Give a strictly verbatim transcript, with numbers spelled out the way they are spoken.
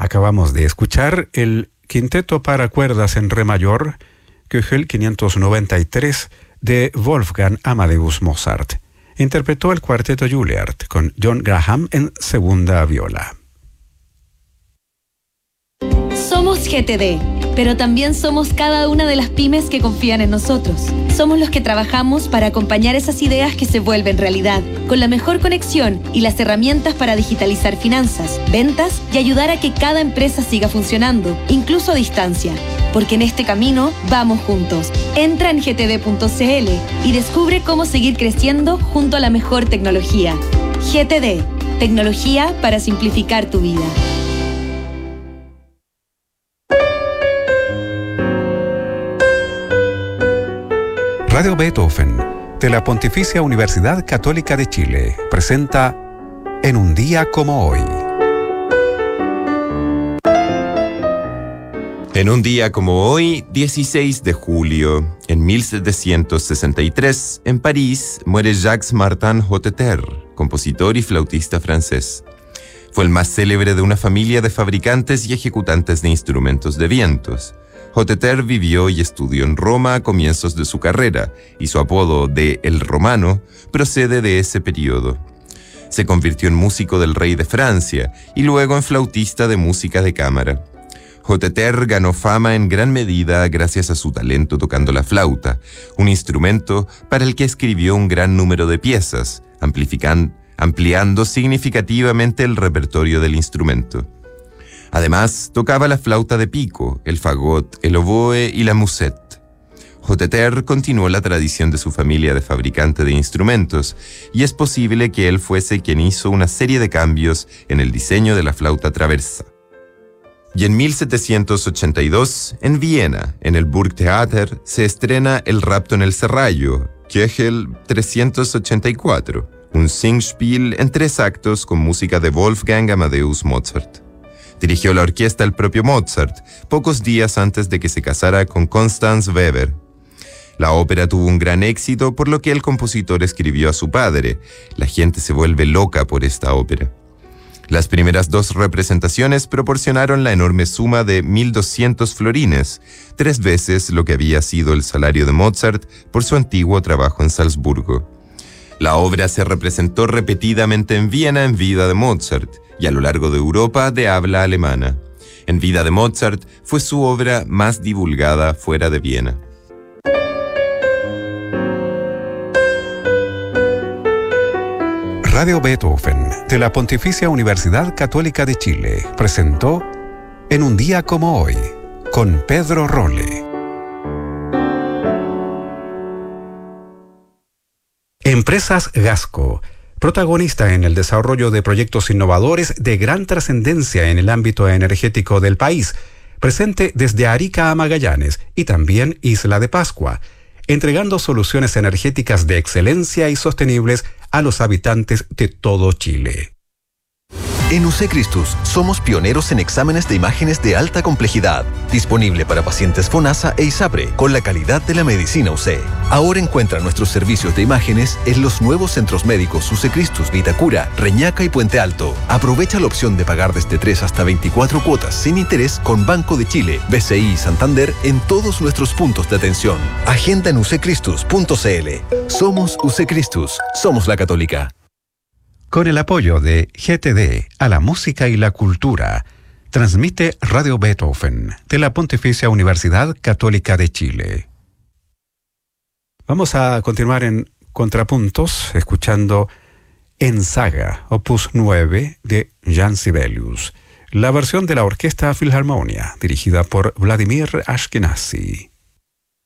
Acabamos de escuchar el Quinteto para cuerdas en re mayor, Köchel quinientos noventa y tres, de Wolfgang Amadeus Mozart. Interpretó el Cuarteto Juilliard con John Graham en segunda viola. Somos G T D, pero también somos cada una de las pymes que confían en nosotros. Somos los que trabajamos para acompañar esas ideas que se vuelven realidad, con la mejor conexión y las herramientas para digitalizar finanzas, ventas y ayudar a que cada empresa siga funcionando, incluso a distancia. Porque en este camino vamos juntos. Entra en g t d punto c l y descubre cómo seguir creciendo junto a la mejor tecnología. G T D, tecnología para simplificar tu vida. Radio Beethoven, de la Pontificia Universidad Católica de Chile, presenta En un día como hoy. En un día como hoy, dieciséis de julio, en mil setecientos sesenta y tres, en París, muere Jacques-Martin Hotteterre, compositor y flautista francés. Fue el más célebre de una familia de fabricantes y ejecutantes de instrumentos de vientos. Hotteterre vivió y estudió en Roma a comienzos de su carrera, y su apodo de El Romano procede de ese periodo. Se convirtió en músico del rey de Francia y luego en flautista de música de cámara. Hotteterre ganó fama en gran medida gracias a su talento tocando la flauta, un instrumento para el que escribió un gran número de piezas, ampliando significativamente el repertorio del instrumento. Además, tocaba la flauta de pico, el fagot, el oboe y la musette. Hotteterre continuó la tradición de su familia de fabricante de instrumentos, y es posible que él fuese quien hizo una serie de cambios en el diseño de la flauta traversa. Y en mil setecientos ochenta y dos, en Viena, en el Burgtheater, se estrena El rapto en el serrallo, Köchel trescientos ochenta y cuatro, un Singspiel en tres actos con música de Wolfgang Amadeus Mozart. Dirigió la orquesta el propio Mozart, pocos días antes de que se casara con Constance Weber. La ópera tuvo un gran éxito, por lo que el compositor escribió a su padre: la gente se vuelve loca por esta ópera. Las primeras dos representaciones proporcionaron la enorme suma de mil doscientos florines, tres veces lo que había sido el salario de Mozart por su antiguo trabajo en Salzburgo. La obra se representó repetidamente en Viena en vida de Mozart y a lo largo de Europa de habla alemana. En vida de Mozart fue su obra más divulgada fuera de Viena. Radio Beethoven, de la Pontificia Universidad Católica de Chile, presentó En un día como hoy, con Pedro Rolle. Empresas Gasco, protagonista en el desarrollo de proyectos innovadores de gran trascendencia en el ámbito energético del país, presente desde Arica a Magallanes y también Isla de Pascua, entregando soluciones energéticas de excelencia y sostenibles a los habitantes de todo Chile. En U C Christus somos pioneros en exámenes de imágenes de alta complejidad, disponible para pacientes FONASA e ISAPRE, con la calidad de la medicina U C. Ahora encuentra nuestros servicios de imágenes en los nuevos centros médicos U C Christus, Vitacura, Reñaca y Puente Alto. Aprovecha la opción de pagar desde tres hasta veinticuatro cuotas sin interés con Banco de Chile, B C I y Santander en todos nuestros puntos de atención. Agenda en u c christus punto c l. Somos U C Christus, somos la Católica. Con el apoyo de G T D a la música y la cultura, transmite Radio Beethoven de la Pontificia Universidad Católica de Chile. Vamos a continuar en contrapuntos escuchando En Saga, opus nueve de Jan Sibelius, la versión de la Orquesta Philharmonia dirigida por Vladimir Ashkenazy.